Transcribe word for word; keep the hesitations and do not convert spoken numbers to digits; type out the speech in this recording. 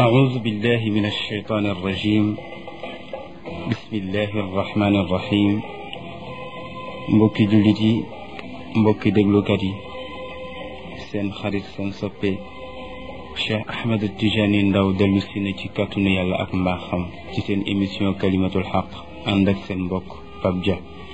أعوذ بالله من الشيطان الرجيم بسم الله الرحمن الرحيم mbokki jullit yi mbokki déglukat yi seen xarit seen soppe Cheikh Ahmed Tijani Ndaw dellu si na ci kàttanu yàlla ak mbaaxam ci seen émission kalimatul xaq ànd ak seen mbokk Pape Dia